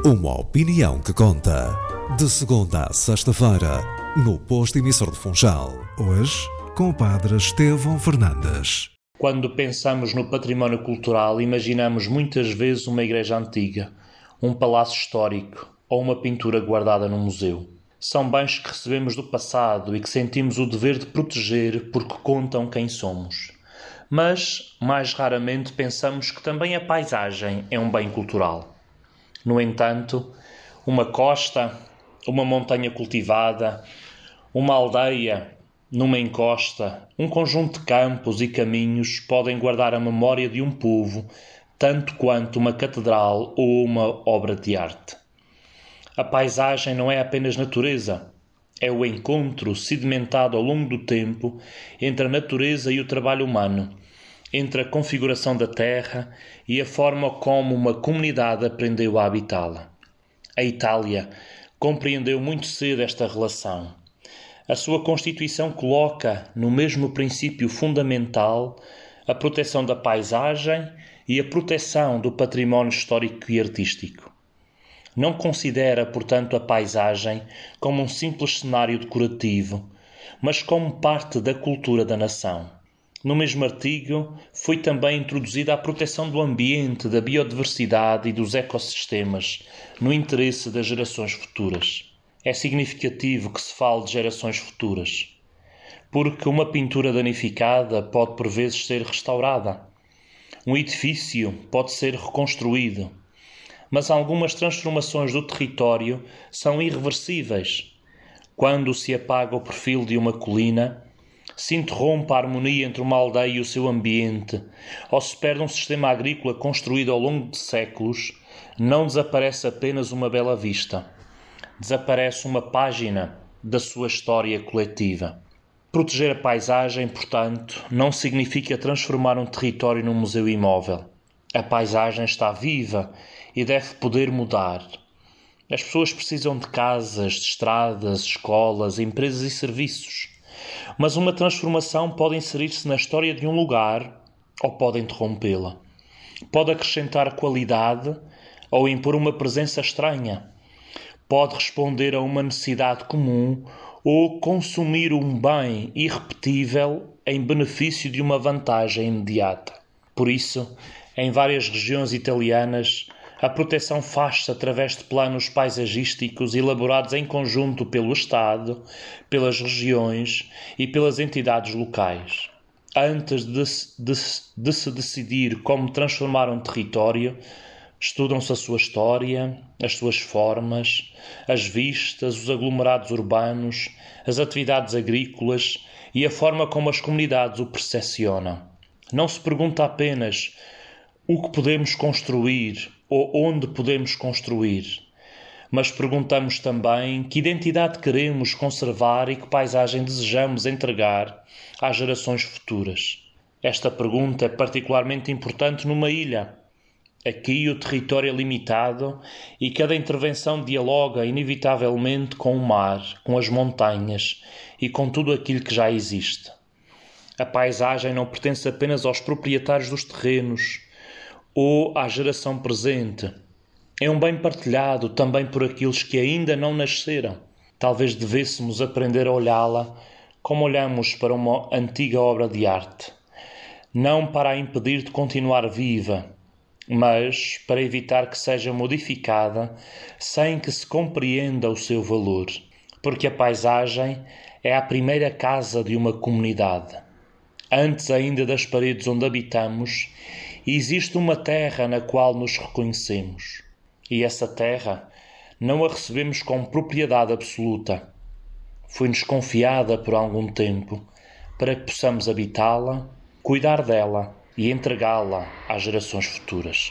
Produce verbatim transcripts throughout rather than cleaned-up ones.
Uma opinião que conta. De segunda a sexta-feira, no Posto Emissor de Funchal. Hoje, com o padre Estevão Fernandes. Quando pensamos no património cultural, imaginamos muitas vezes uma igreja antiga, um palácio histórico ou uma pintura guardada num museu. São bens que recebemos do passado e que sentimos o dever de proteger porque contam quem somos. Mas, mais raramente, pensamos que também a paisagem é um bem cultural. No entanto, uma costa, uma montanha cultivada, uma aldeia numa encosta, um conjunto de campos e caminhos podem guardar a memória de um povo tanto quanto uma catedral ou uma obra de arte. A paisagem não é apenas natureza, é o encontro sedimentado ao longo do tempo entre a natureza e o trabalho humano, entre a configuração da terra e a forma como uma comunidade aprendeu a habitá-la. A Itália compreendeu muito cedo esta relação. A sua Constituição coloca no mesmo princípio fundamental a proteção da paisagem e a proteção do património histórico e artístico. Não considera, portanto, a paisagem como um simples cenário decorativo, mas como parte da cultura da nação. No mesmo artigo, foi também introduzida a proteção do ambiente, da biodiversidade e dos ecossistemas, no interesse das gerações futuras. É significativo que se fale de gerações futuras, porque uma pintura danificada pode por vezes ser restaurada. Um edifício pode ser reconstruído, mas algumas transformações do território são irreversíveis. Quando se apaga o perfil de uma colina, se interrompe a harmonia entre uma aldeia e o seu ambiente, ou se perde um sistema agrícola construído ao longo de séculos, não desaparece apenas uma bela vista. Desaparece uma página da sua história coletiva. Proteger a paisagem, portanto, não significa transformar um território num museu imóvel. A paisagem está viva e deve poder mudar. As pessoas precisam de casas, de estradas, escolas, empresas e serviços. Mas uma transformação pode inserir-se na história de um lugar ou pode interrompê-la. Pode acrescentar qualidade ou impor uma presença estranha. Pode responder a uma necessidade comum ou consumir um bem irrepetível em benefício de uma vantagem imediata. Por isso, em várias regiões italianas, a proteção faz-se através de planos paisagísticos elaborados em conjunto pelo Estado, pelas regiões e pelas entidades locais. Antes de, de, de se decidir como transformar um território, estudam-se a sua história, as suas formas, as vistas, os aglomerados urbanos, as atividades agrícolas e a forma como as comunidades o percepcionam. Não se pergunta apenas o que podemos construir ou onde podemos construir, mas perguntamos também que identidade queremos conservar e que paisagem desejamos entregar às gerações futuras. Esta pergunta é particularmente importante numa ilha. Aqui o território é limitado e cada intervenção dialoga inevitavelmente com o mar, com as montanhas e com tudo aquilo que já existe. A paisagem não pertence apenas aos proprietários dos terrenos ou à geração presente. É um bem partilhado também por aqueles que ainda não nasceram. Talvez devêssemos aprender a olhá-la como olhamos para uma antiga obra de arte. Não para a impedir de continuar viva, mas para evitar que seja modificada sem que se compreenda o seu valor. Porque a paisagem é a primeira casa de uma comunidade. Antes ainda das paredes onde habitamos, existe uma terra na qual nos reconhecemos. E essa terra não a recebemos como propriedade absoluta. Foi-nos confiada por algum tempo para que possamos habitá-la, cuidar dela e entregá-la às gerações futuras.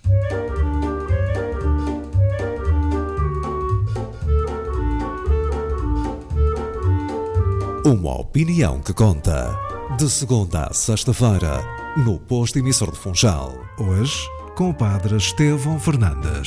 Uma opinião que conta. De segunda a sexta-feira, no Posto Emissor de Funchal. Hoje, com o padre Estevão Fernandes.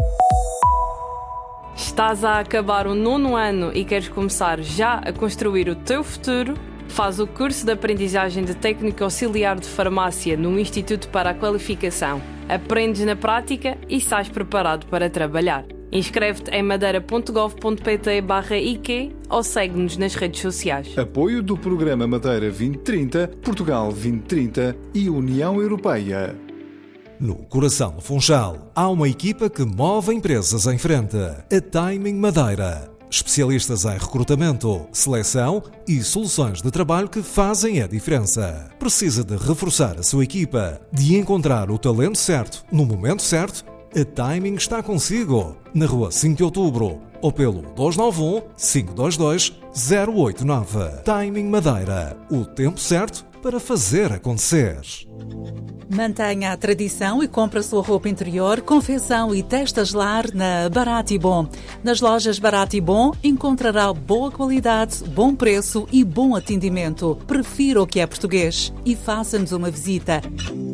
Estás a acabar o nono ano e queres começar já a construir o teu futuro? Faz o curso de aprendizagem de técnico auxiliar de farmácia no Instituto para a Qualificação. aprendes na prática e sais preparado para trabalhar. Inscreve-te em madeira ponto gov ponto pt barra I Q ou segue-nos nas redes sociais. Apoio do Programa Madeira vinte trinta, Portugal vinte trinta e União Europeia. No coração do Funchal, há uma equipa que move empresas em frente. A Timing Madeira. Especialistas em recrutamento, seleção e soluções de trabalho que fazem a diferença. Precisa de reforçar a sua equipa, de encontrar o talento certo no momento certo? A Timing está consigo, na rua cinco de outubro, ou pelo dois nove um, cinco dois dois, zero oito nove. Timing Madeira, o tempo certo para fazer acontecer. Mantenha a tradição e compre a sua roupa interior, confecção e testas lar na Barato e Bom. Nas lojas Barato e Bom encontrará boa qualidade, bom preço e bom atendimento. Prefira o que é português e faça-nos uma visita.